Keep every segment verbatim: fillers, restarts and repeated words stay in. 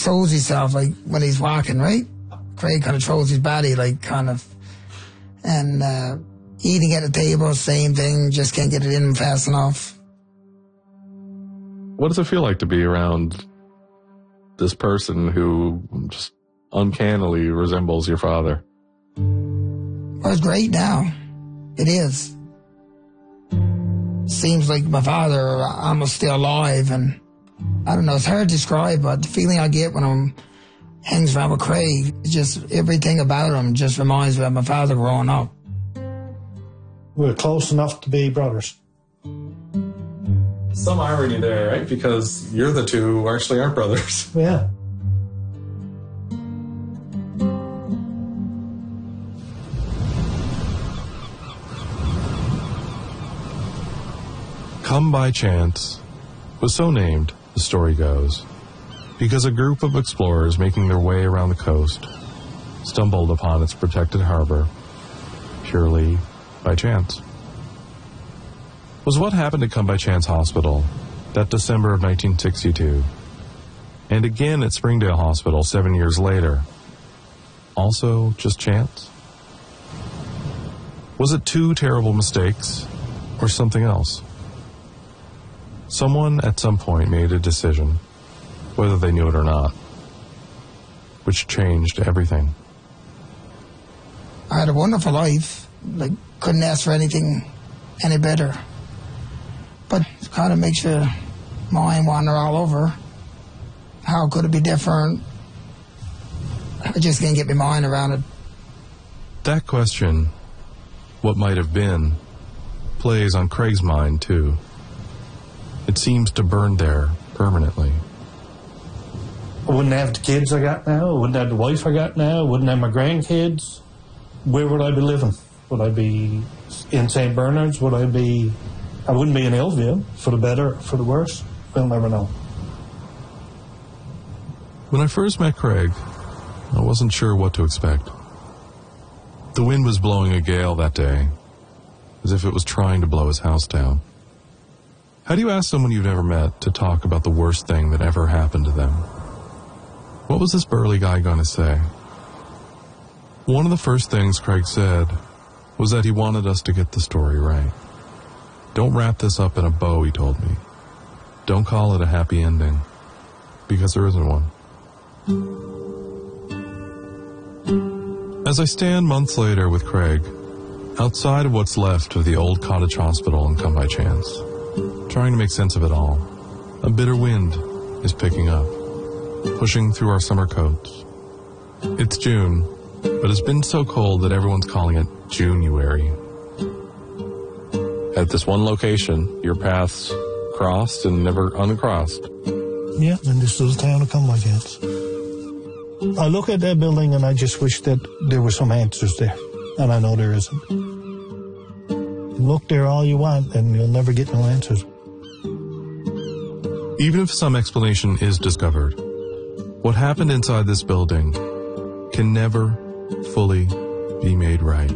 throws himself, like, when he's walking, right? Craig kind of throws his body, like, kind of, and uh, eating at the table, same thing, just can't get it in fast enough. What does it feel like to be around this person who just uncannily resembles your father? Well, it's great now. It is. Seems like my father almost still alive, and I don't know, it's hard to describe, but the feeling I get when I'm hangs around with Craig, just everything about him just reminds me of my father growing up. We're close enough to be brothers. Some irony there, right? Because you're the two who actually aren't brothers. Yeah. Come by Chance was so named, the story goes, because a group of explorers making their way around the coast stumbled upon its protected harbor purely by chance. Was what happened at Come by Chance Hospital that December of nineteen sixty-two, and again at Springdale Hospital seven years later, also just chance? Was it two terrible mistakes or something else? Someone at some point made a decision, whether they knew it or not, which changed everything. I had a wonderful life, like, couldn't ask for anything any better. But it kind of makes your mind wander all over. How could it be different? I just can't get my mind around it. That question, what might have been, plays on Craig's mind, too. It seems to burn there permanently. I wouldn't have the kids I got now. I wouldn't have the wife I got now. I wouldn't have my grandkids. Where would I be living? Would I be in Saint Bernard's? Would I be... I wouldn't be in Hillview, for the better, for the worse. We'll never know. When I first met Craig, I wasn't sure what to expect. The wind was blowing a gale that day, as if it was trying to blow his house down. How do you ask someone you've never met to talk about the worst thing that ever happened to them? What was this burly guy going to say? One of the first things Craig said was that he wanted us to get the story right. Don't wrap this up in a bow, he told me. Don't call it a happy ending, because there isn't one. As I stand months later with Craig, outside of what's left of the old cottage hospital in Come by Chance, trying to make sense of it all, a bitter wind is picking up, pushing through our summer coats. It's June, but it's been so cold that everyone's calling it Junuary. At this one location, your paths crossed and never uncrossed. Yeah, in this little town of Come by Chance. I look at that building and I just wish that there were some answers there, and I know there isn't. Look there all you want and you'll never get no answers. Even if some explanation is discovered, what happened inside this building can never fully be made right.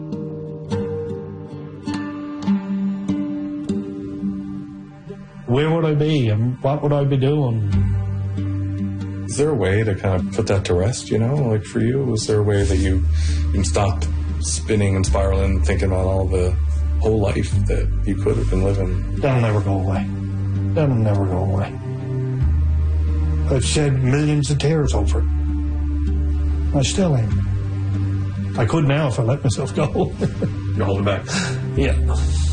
Where would I be and what would I be doing? Is there a way to kind of put that to rest, you know? Like for you, was there a way that you, you stopped spinning and spiraling, thinking about all the whole life that you could have been living? That'll never go away. That'll never go away. I've shed millions of tears over it. I still am. I could now if I let myself go. You're holding back. Yeah.